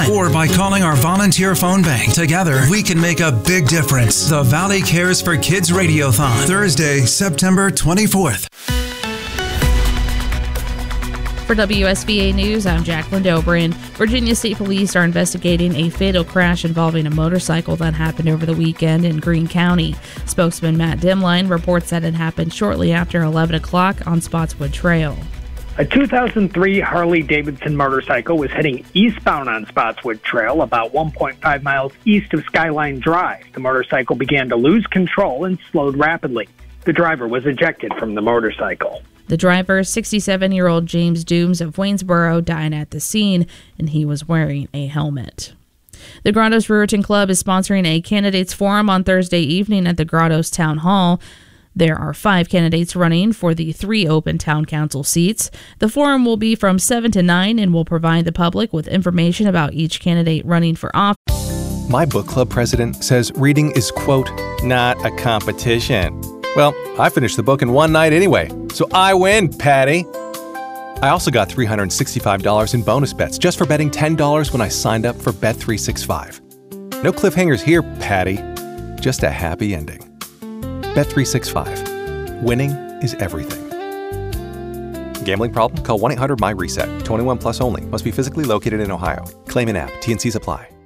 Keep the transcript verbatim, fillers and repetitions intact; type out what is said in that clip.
or by calling our volunteer phone bank. Together, we can make a big difference. The Valley Cares for Kids Radiothon, Thursday, September twenty-fourth. For W S V A News, I'm Jacqueline Dobrin. Virginia State Police are investigating a fatal crash involving a motorcycle that happened over the weekend in Greene County. Spokesman Matt Dimline reports that it happened shortly after eleven o'clock on Spotswood Trail. A two thousand three Harley-Davidson motorcycle was heading eastbound on Spotswood Trail about one point five miles east of Skyline Drive. The motorcycle began to lose control and slowed rapidly. The driver was ejected from the motorcycle. The driver, sixty-seven-year-old James Dooms of Waynesboro, died at the scene, and he was wearing a helmet. The Grottoes Ruritan Club is sponsoring a candidates forum on Thursday evening at the Grottoes Town Hall. There are five candidates running for the three open town council seats. The forum will be from seven to nine and will provide the public with information about each candidate running for office. My book club president says reading is, quote, not a competition. Well, I finished the book in one night anyway, so I win, Patty. I also got three hundred sixty-five dollars in bonus bets just for betting ten dollars when I signed up for Bet three sixty-five. No cliffhangers here, Patty. Just a happy ending. Bet three sixty-five. Winning is everything. Gambling problem? Call one eight hundred M Y RESET. twenty-one plus only. Must be physically located in Ohio. Claim in app. T and Cs apply.